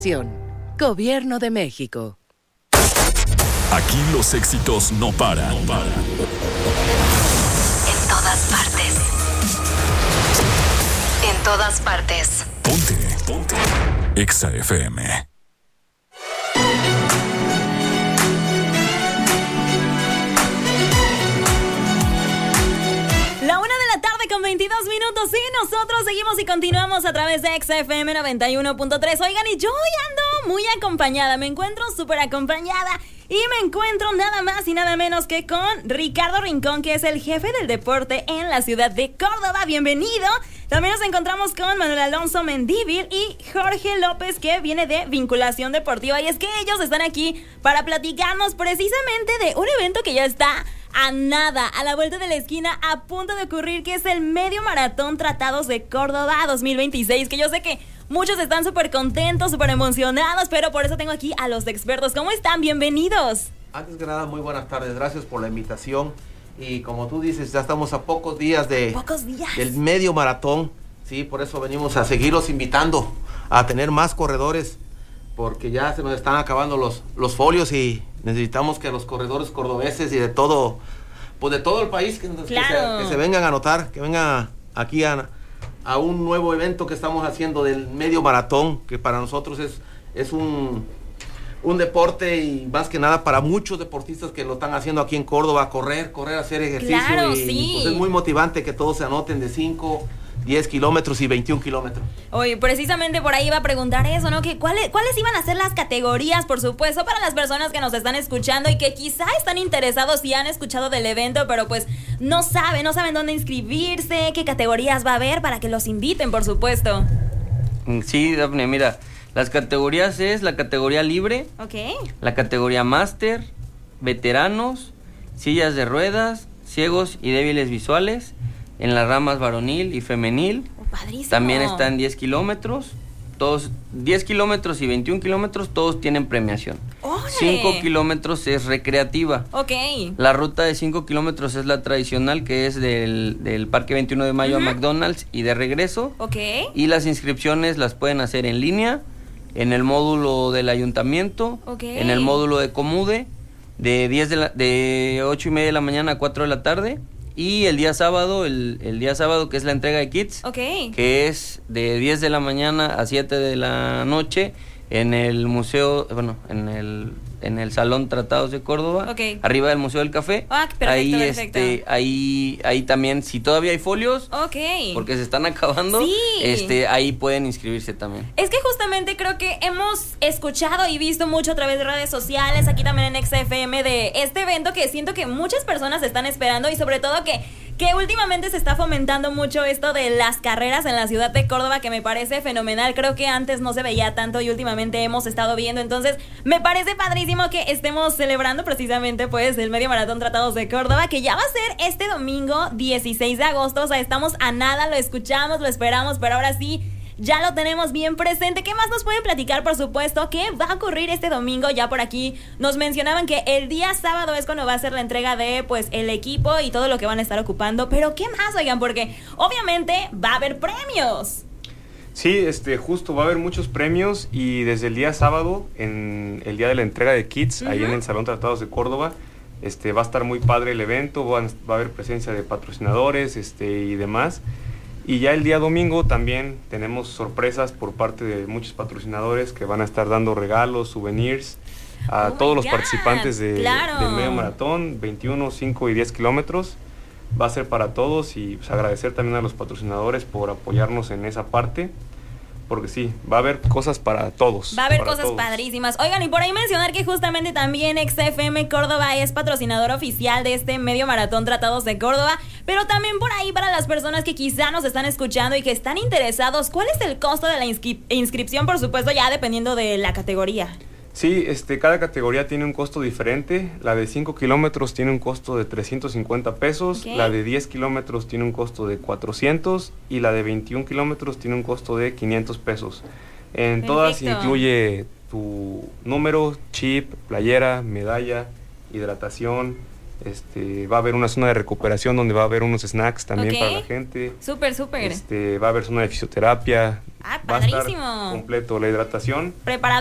Gobierno de México. Aquí los éxitos no paran. En todas partes. En todas partes. Ponte. Exa FM. La 1 de la tarde con 22 minutos y nosotros seguimos y continuamos a través de Exa FM 91.3. Oigan, y yo hoy ando muy acompañada, me encuentro súper acompañada y me encuentro nada más y nada menos que con Ricardo Rincón, que es el jefe del deporte en la ciudad de Córdoba. Bienvenido. También nos encontramos con Manuel Alonso Mendívil y Jorge López, que viene de Vinculación Deportiva. Y es que ellos están aquí para platicarnos precisamente de un evento que ya está a nada, a la vuelta de la esquina, a punto de ocurrir, que es el Medio Maratón Tratados de Córdoba 2026, que yo sé que muchos están súper contentos, súper emocionados, pero por eso tengo aquí a los expertos. ¿Cómo están? Bienvenidos. Antes que nada, muy buenas tardes, gracias por la invitación. Y como tú dices, ya estamos a pocos días del Medio Maratón, sí, por eso venimos a seguirlos invitando a tener más corredores, porque ya se nos están acabando los folios y necesitamos que los corredores cordobeses y de todo, pues de todo el país, que se vengan a anotar, que vengan aquí a un nuevo evento que estamos haciendo del Medio Maratón, que para nosotros es un deporte, y más que nada para muchos deportistas que lo están haciendo aquí en Córdoba, correr, hacer ejercicio. Claro, y sí. Pues es muy motivante que todos se anoten de 5, 10 kilómetros y 21 kilómetros. Oye, precisamente por ahí iba a preguntar eso, ¿no? Que ¿cuáles iban a ser las categorías, por supuesto, para las personas que nos están escuchando y que quizá están interesados y han escuchado del evento, pero pues no saben dónde inscribirse, qué categorías va a haber, para que los inviten, por supuesto? Sí, Dafne, mira, las categorías es la categoría libre, la categoría máster, veteranos, sillas de ruedas, ciegos y débiles visuales, en las ramas varonil y femenil. Padrísimo. También están 10 kilómetros, todos 10 kilómetros y 21 kilómetros, todos tienen premiación. ¡Órale! 5 kilómetros es recreativa. Ok. La ruta de 5 kilómetros es la tradicional, que es del Parque 21 de Mayo a McDonald's y de regreso. Ok. Y las inscripciones las pueden hacer en línea, en el módulo del ayuntamiento, en el módulo de Comude, de 8:30 de la mañana a 4 de la tarde. Y el día sábado, el día sábado, que es la entrega de kits, que es de 10 de la mañana a 7 de la noche en el museo, en el Salón Tratados de Córdoba, arriba del Museo del Café. Perfecto. Ahí también, si todavía hay folios, porque se están acabando, ahí pueden inscribirse también. Es que justamente creo que hemos escuchado y visto mucho a través de redes sociales, aquí también en XFM, de este evento que siento que muchas personas están esperando, y sobre todo que últimamente se está fomentando mucho esto de las carreras en la ciudad de Córdoba, que me parece fenomenal. Creo que antes no se veía tanto y últimamente hemos estado viendo, entonces me parece padrísimo que estemos celebrando precisamente pues el Medio Maratón Tratados de Córdoba, que ya va a ser este domingo 16 de agosto, o sea, estamos a nada, lo escuchamos, lo esperamos, pero ahora sí ya lo tenemos bien presente. ¿Qué más nos pueden platicar, por supuesto? ¿Qué va a ocurrir este domingo? Ya por aquí nos mencionaban que el día sábado es cuando va a ser la entrega de, pues, el equipo y todo lo que van a estar ocupando. Pero ¿qué más, oigan? Porque obviamente va a haber premios. Sí, justo va a haber muchos premios, y desde el día sábado, en el día de la entrega de kits, ahí en el Salón Tratados de Córdoba, va a estar muy padre el evento, va a haber presencia de patrocinadores, y demás. Y ya el día domingo también tenemos sorpresas por parte de muchos patrocinadores que van a estar dando regalos, souvenirs a todos los participantes del Medio Maratón, 21, 5 y 10 kilómetros. Va a ser para todos, y pues agradecer también a los patrocinadores por apoyarnos en esa parte, porque sí, va a haber cosas para todos. Va a haber cosas padrísimas. Oigan, y por ahí mencionar que justamente también XFM Córdoba es patrocinador oficial de este Medio Maratón Tratados de Córdoba, pero también por ahí, para las personas que quizá nos están escuchando y que están interesados, ¿cuál es el costo de la inscripción? Por supuesto, ya dependiendo de la categoría. Sí, cada categoría tiene un costo diferente. La de 5 kilómetros tiene un costo de 350 pesos, la de 10 kilómetros tiene un costo de 400 y la de 21 kilómetros tiene un costo de 500 pesos. En todas incluye tu número, chip, playera, medalla, hidratación, Va a haber una zona de recuperación donde va a haber unos snacks también para la gente. Súper. Va a haber zona de fisioterapia. Ah, va a estar padrísimo. completo, la hidratación. Preparado